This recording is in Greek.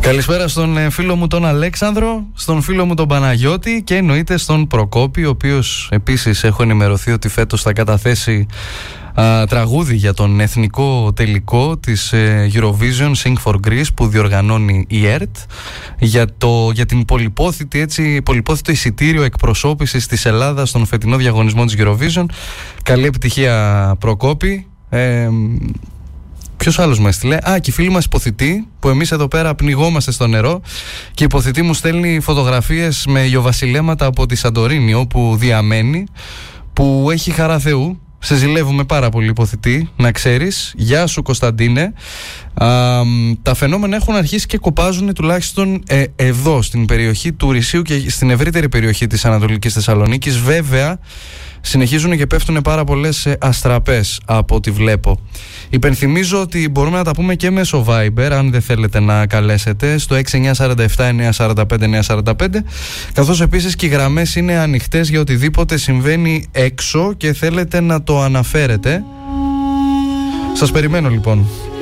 Καλησπέρα στον φίλο μου τον Αλέξανδρο, στον φίλο μου τον Παναγιώτη και εννοείται στον Προκόπη, ο οποίος επίσης έχω ενημερωθεί ότι φέτος θα καταθέσει τραγούδι για τον εθνικό τελικό της Eurovision Sing for Greece που διοργανώνει η ΕΡΤ για την πολυπόθητο εισιτήριο εκπροσώπησης της Ελλάδας στον φετινό διαγωνισμό της Eurovision. Καλή επιτυχία, Προκόπη. Ποιος άλλος μου έστειλε? Και η φίλη μας Υποθητή, που εμείς εδώ πέρα πνιγόμαστε στο νερό, και η Υποθητή μου στέλνει φωτογραφίες με ηλιοβασιλέματα από τη Σαντορίνη, όπου διαμένει, που έχει χαρά Θεού. Σε ζηλεύουμε πάρα πολύ, Υποθητή, να ξέρεις. Γεια σου, Κωνσταντίνε. Τα φαινόμενα έχουν αρχίσει και κοπάζουν τουλάχιστον εδώ στην περιοχή του Ρησίου και στην ευρύτερη περιοχή της Ανατολικής Θεσσαλονίκης. Βέβαια, συνεχίζουν και πέφτουν πάρα πολλές αστραπές από ό,τι βλέπω. Υπενθυμίζω ότι μπορούμε να τα πούμε και μέσω Viber, αν δεν θέλετε να καλέσετε, στο 6947-945-945, καθώς επίσης και οι γραμμές είναι ανοιχτές για οτιδήποτε συμβαίνει έξω και θέλετε να το αναφέρετε. Σας περιμένω λοιπόν.